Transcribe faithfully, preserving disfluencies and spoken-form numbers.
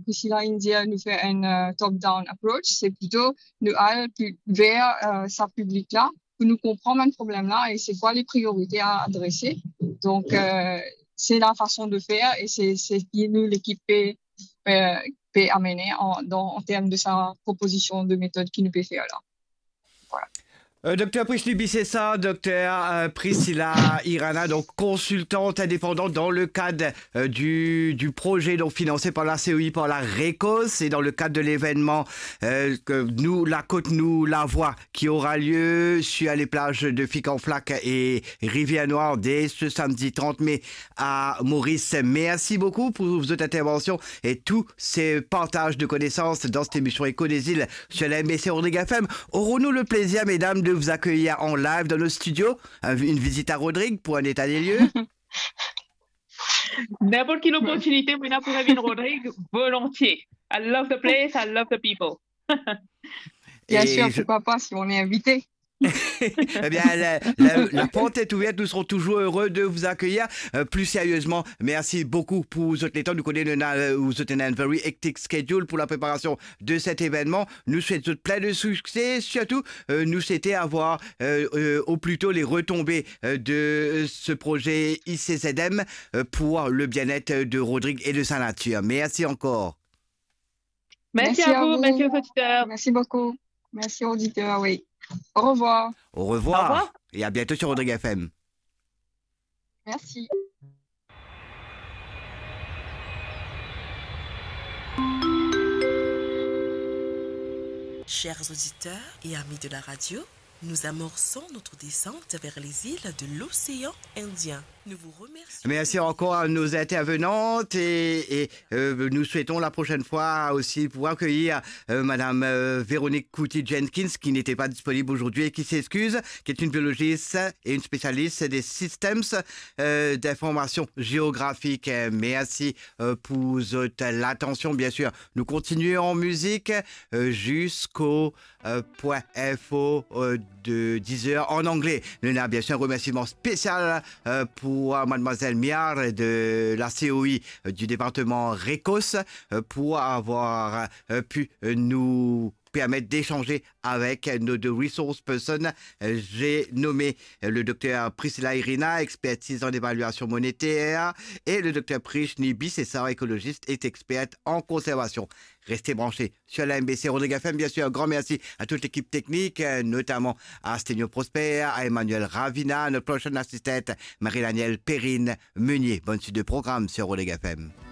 Priscilla India nous fait un euh, top-down approach, c'est plutôt nous aller vers euh, sa public-là pour nous comprendre un problème-là et c'est quoi les priorités à adresser. Donc, euh, c'est la façon de faire et c'est ce qui nous, l'équipe, peut, peut, peut amener en, dans, en termes de sa proposition de méthode qu'il nous peut faire là. Voilà. Euh, docteur Prishni Bissessa, docteur euh, Priscilla Irana, donc consultante indépendante dans le cadre euh, du, du projet donc financé par la C O I, par la RECOS et dans le cadre de l'événement euh, que nous, la Côte nous la voix qui aura lieu sur les plages de Fic-en-Flac et Rivière-Noire dès ce samedi trente mai à Maurice. Merci beaucoup pour votre intervention et tous ces partages de connaissances dans cette émission Écho des îles sur la M B C Rodrigue F M. Aurons-nous le plaisir, mesdames, de vous accueillir en live dans nos studios, une visite à Rodrigue pour un état des lieux? N'importe quelle opportunité, pour venir Rodrigue, volontiers. I love the place, I love the people. Bien sûr, je... pourquoi pas si on est invité. Eh bien, la, la, la porte est ouverte. Nous serons toujours heureux de vous accueillir. Euh, plus sérieusement, merci beaucoup pour votre temps. Nous connaissons un very hectic schedule pour la préparation de cet événement. Nous souhaitons plein de succès. Surtout, euh, nous souhaitons avoir euh, euh, au plus tôt les retombées euh, de ce projet I C Z M euh, pour le bien-être de Rodrigue et de sa nature. Merci encore. Merci, merci à vous, vous. Merci aux auditeurs. Merci beaucoup. Merci aux auditeurs, oui. Au revoir. Au revoir. Au revoir. Et à bientôt sur Rodrigue F M. Merci. Chers auditeurs et amis de la radio, nous amorçons notre descente vers les îles de l'océan Indien. Nous vous remercions. Merci encore à nos intervenantes et, et euh, nous souhaitons la prochaine fois aussi pouvoir accueillir euh, Madame euh, Véronique Couty-Jenkins qui n'était pas disponible aujourd'hui et qui s'excuse, qui est une biologiste et une spécialiste des systèmes euh, d'information géographique. Merci euh, pour l'attention. Bien sûr, nous continuons en musique euh, jusqu'au euh, point info euh, de dix heures en anglais. Nous avons bien sûr un remerciement spécial euh, pour Mademoiselle Miard de la C O I euh, du département RECOS euh, pour avoir euh, pu euh, nous permettre d'échanger avec nos deux resource persons. Euh, J'ai nommé euh, le docteur Priscilla Irina, expertise en évaluation monétaire, et le docteur Prishni Bissessa, écologiste et experte en conservation. Restez branchés sur la M B C Rodrigue F M. Bien sûr, un grand merci à toute l'équipe technique, notamment à Sténio Prosper, à Emmanuel Ravina, notre prochaine assistante Marie-Danielle Perrine Meunier. Bonne suite de programme sur Rodrigue F M.